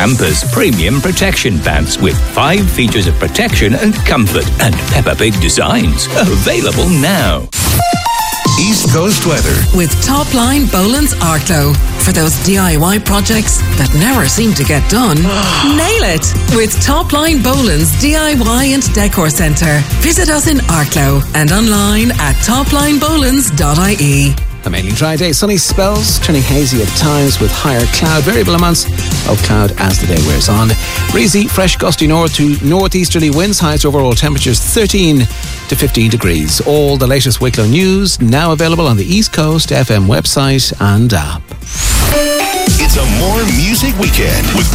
Campers Premium Protection Pants with 5 features of protection and comfort and Peppa Pig designs. Available now. East Coast weather with Topline Boland's Arklow. For those DIY projects that never seem to get done, nail it with Topline Boland's DIY and Decor Centre. Visit us in Arklow and online at toplinebolands.ie. A mainly dry day, sunny spells, turning hazy at times with higher cloud, variable amounts of cloud as the day wears on. Breezy, fresh, gusty north to northeasterly winds, highs overall temperatures 13 to 15 degrees. All the latest Wicklow news now available on the East Coast FM website and app. It's a more music weekend with